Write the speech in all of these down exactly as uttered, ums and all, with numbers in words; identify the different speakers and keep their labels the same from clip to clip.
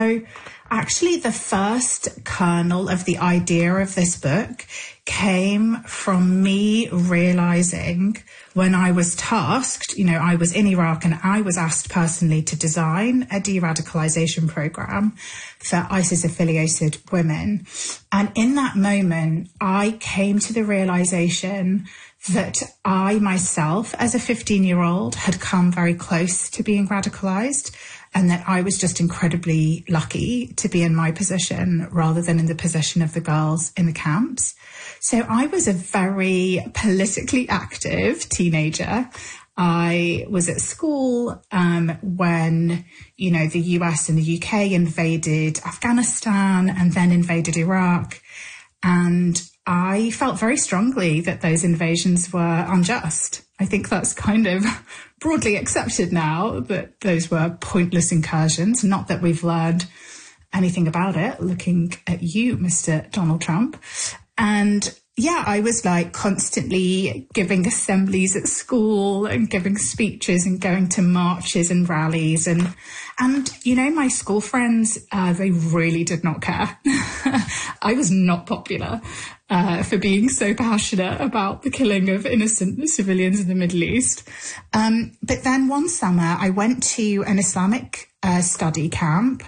Speaker 1: So actually the first kernel of the idea of this book came from me realizing when I was tasked, you know, I was in Iraq and I was asked personally to design a de-radicalization program for ISIS-affiliated women. And in that moment, I came to the realization that I myself, as a fifteen-year-old, had come very close to being radicalized, and that I was just incredibly lucky to be in my position rather than in the position of the girls in the camps. So I was a very politically active teenager. I was at school um, when, you know, the U S and the U K invaded Afghanistan and then invaded Iraq. And I felt very strongly that those invasions were unjust. I think that's kind of broadly accepted now, that those were pointless incursions, not that we've learned anything about it, looking at you, Mister Donald Trump. And yeah, I was like constantly giving assemblies at school and giving speeches and going to marches and rallies. And, and you know, my school friends, uh, they really did not care. I was not popular uh, for being so passionate about the killing of innocent civilians in the Middle East. Um, but then one summer, I went to an Islamic uh, study camp.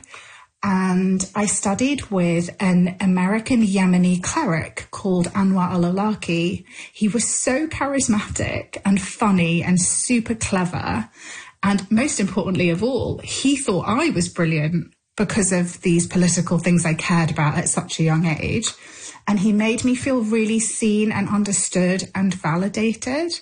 Speaker 1: And I studied with an American Yemeni cleric called Anwar al-Awlaki. He was so charismatic and funny and super clever. And most importantly of all, he thought I was brilliant because of these political things I cared about at such a young age. And he made me feel really seen and understood and validated.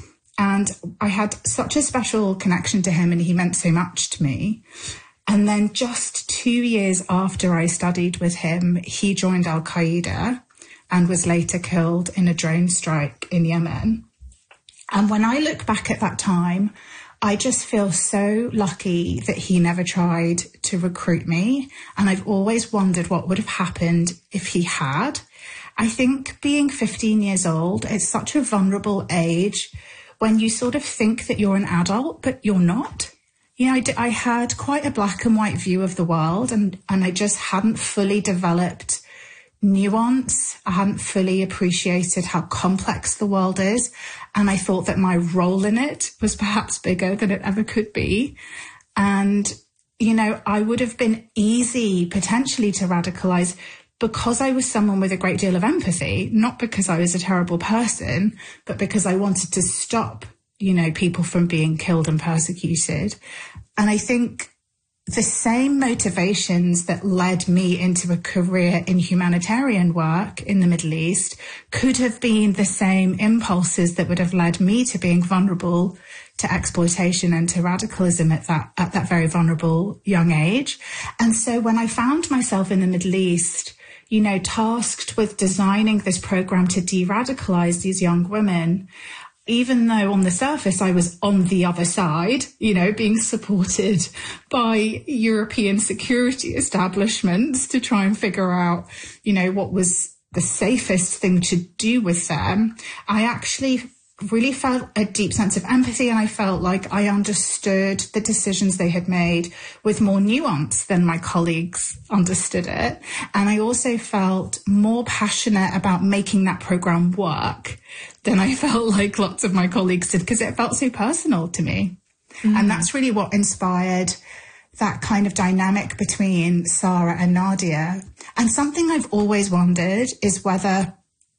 Speaker 1: And I had such a special connection to him, and he meant so much to me. And then just two years after I studied with him, he joined Al-Qaeda and was later killed in a drone strike in Yemen. And when I look back at that time, I just feel so lucky that he never tried to recruit me. And I've always wondered what would have happened if he had. I think being fifteen years old, it's such a vulnerable age when you sort of think that you're an adult, but you're not. You know, I, d- I had quite a black and white view of the world, and, and I just hadn't fully developed nuance. I hadn't fully appreciated how complex the world is. And I thought that my role in it was perhaps bigger than it ever could be. And, you know, I would have been easy potentially to radicalize because I was someone with a great deal of empathy, not because I was a terrible person, but because I wanted to stop, you know, people from being killed and persecuted. And I think the same motivations that led me into a career in humanitarian work in the Middle East could have been the same impulses that would have led me to being vulnerable to exploitation and to radicalism at that, at that very vulnerable young age. And so when I found myself in the Middle East, you know, tasked with designing this program to de-radicalize these young women, even though on the surface I was on the other side, you know, being supported by European security establishments to try and figure out, you know, what was the safest thing to do with them, I actually really felt a deep sense of empathy, and I felt like I understood the decisions they had made with more nuance than my colleagues understood it. And I also felt more passionate about making that program work than I felt like lots of my colleagues did, because it felt so personal to me. Mm-hmm. And that's really what inspired that kind of dynamic between Sarah and Nadia. And something I've always wondered is whether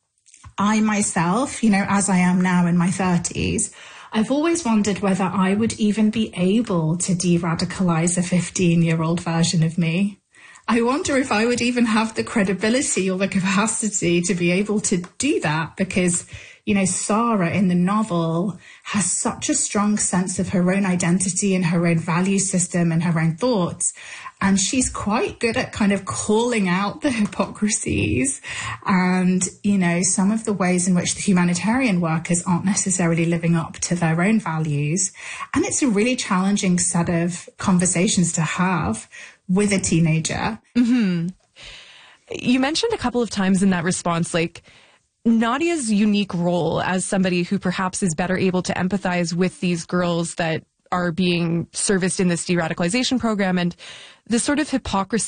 Speaker 1: I myself, you know, as I am now in my thirties, I've always wondered whether I would even be able to de-radicalize a fifteen-year-old version of me. I wonder if I would even have the credibility or the capacity to be able to do that, because, you know, Sarah in the novel has such a strong sense of her own identity and her own value system and her own thoughts. And she's quite good at kind of calling out the hypocrisies and, you know, some of the ways in which the humanitarian workers aren't necessarily living up to their own values. And it's a really challenging set of conversations to have with a teenager.
Speaker 2: Mm-hmm. You mentioned a couple of times in that response, like, Nadia's unique role as somebody who perhaps is better able to empathize with these girls that are being serviced in this de-radicalization program, and the sort of hypocrisy